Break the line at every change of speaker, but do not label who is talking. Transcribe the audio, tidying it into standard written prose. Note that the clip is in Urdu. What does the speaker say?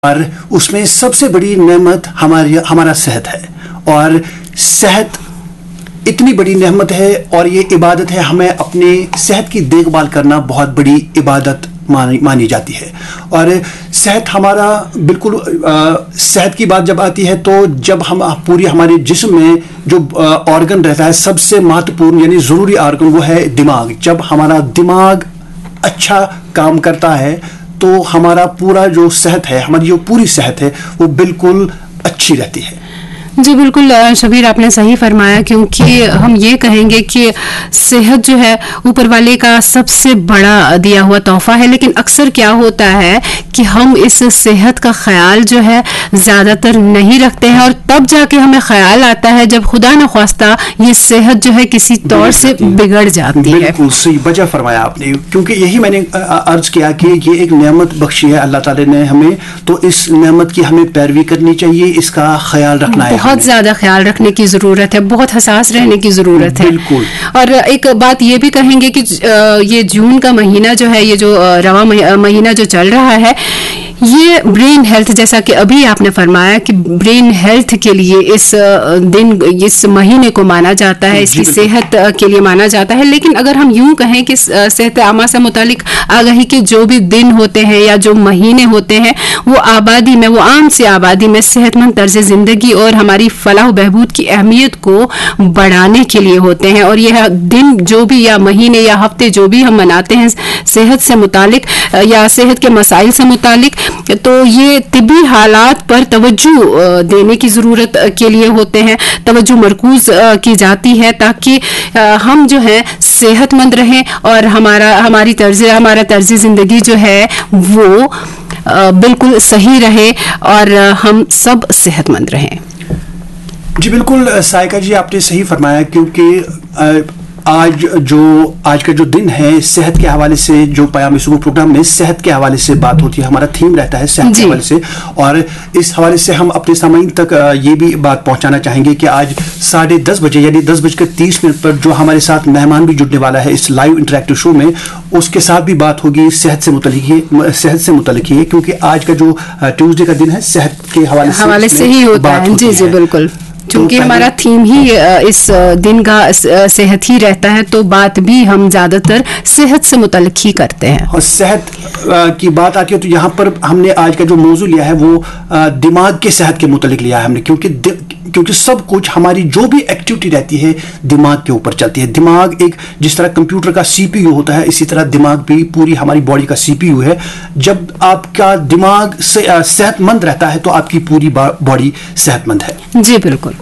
اور اس میں سب سے بڑی نعمت ہمارا صحت ہے، اور صحت اتنی بڑی نعمت ہے اور یہ عبادت ہے. ہمیں اپنے صحت کی دیکھ بھال کرنا بہت بڑی عبادت مانی جاتی ہے. اور صحت ہمارا بالکل صحت کی بات جب آتی ہے تو جب ہم پوری ہمارے جسم میں جو آرگن رہتا ہے سب سے مہتوپورن یعنی ضروری آرگن وہ ہے دماغ. جب ہمارا دماغ اچھا کام کرتا ہے تو ہمارا پورا جو صحت ہے، ہماری جو پوری صحت ہے وہ بالکل اچھی رہتی ہے.
جی بالکل شبیر، آپ نے صحیح فرمایا، کیونکہ ہم یہ کہیں گے کہ صحت جو ہے اوپر والے کا سب سے بڑا دیا ہوا تحفہ ہے، لیکن اکثر کیا ہوتا ہے کہ ہم اس صحت کا خیال جو ہے زیادہ تر نہیں رکھتے ہیں، اور تب جا کے ہمیں خیال آتا ہے جب خدا نخواستہ یہ صحت جو ہے کسی طور سے بگڑ جاتی ہے.
بالکل صحیح بجا فرمایا آپ نے، کیونکہ یہی میں نے عرض کیا کہ یہ ایک نعمت بخشی ہے اللہ تعالی نے ہمیں، تو اس نعمت کی ہمیں پیروی کرنی چاہیے، اس کا خیال رکھنا ہے،
بہت زیادہ خیال رکھنے کی ضرورت ہے، بہت حساس رہنے کی ضرورت ہے.
بالکل.
اور ایک بات یہ بھی کہیں گے کہ یہ جون کا مہینہ جو ہے، یہ جو رواں مہینہ جو چل رہا ہے، یہ برین ہیلتھ، جیسا کہ ابھی آپ نے فرمایا کہ برین ہیلتھ کے لیے اس مہینے کو مانا جاتا ہے، اس کی صحت کے لیے مانا جاتا ہے. لیکن اگر ہم یوں کہیں کہ صحت عامہ سے متعلق آگاہی کے جو بھی دن ہوتے ہیں یا جو مہینے ہوتے ہیں وہ آبادی میں، وہ عام سی آبادی میں صحت مند طرز زندگی اور ہماری فلاح و بہبود کی اہمیت کو بڑھانے کے لیے ہوتے ہیں. اور یہ دن جو بھی یا مہینے یا ہفتے جو بھی ہم مناتے ہیں صحت سے متعلق یا صحت کے مسائل سے متعلق، تو یہ طبی حالات پر توجہ دینے کی ضرورت کے لیے ہوتے ہیں، توجہ مرکوز کی جاتی ہے تاکہ ہم جو ہے صحت مند رہیں اور ہمارا طرز زندگی جو ہے وہ بالکل صحیح رہے اور ہم سب صحت مند رہیں.
جی بالکل سائقہ جی، آپ نے صحیح فرمایا، کیونکہ آج کا جو دن ہے صحت کے حوالے سے، جو پیام صبح پروگرام میں صحت کے حوالے سے بات ہوتی ہے، ہمارا تھیم رہتا ہے صحت کے حوالے سے، اور اس حوالے سے ہم اپنے سامعین تک یہ بھی بات پہنچانا چاہیں گے کہ آج 10:30 بجے یعنی 10:30 پر جو ہمارے ساتھ مہمان بھی جڑنے والا ہے اس لائیو انٹریکٹیو شو میں، اس کے ساتھ بھی بات ہوگی صحت سے متعلق ہی، کیونکہ آج کا جو ٹیوزڈے کا دن ہے صحت کے حوالے سے ہی ہوتا ہے.
جی بالکل، چونکہ ہمارا تھیم ہی اس دن کا صحت ہی رہتا ہے، تو بات بھی ہم زیادہ تر صحت سے متعلق ہی کرتے ہیں.
اور صحت کی بات آتی ہے تو یہاں پر ہم نے آج کا جو موضوع لیا ہے وہ دماغ کے صحت کے متعلق لیا ہے ہم نے، کیونکہ سب کچھ ہماری جو بھی ایکٹیویٹی رہتی ہے دماغ کے اوپر چلتی ہے. دماغ ایک جس طرح کمپیوٹر کا CPU ہوتا ہے، اسی طرح دماغ بھی پوری ہماری باڈی کا CPU ہے. جب آپ کا دماغ صحت مند رہتا ہے تو آپ کی پوری باڈی صحت مند ہے.
جی بالکل.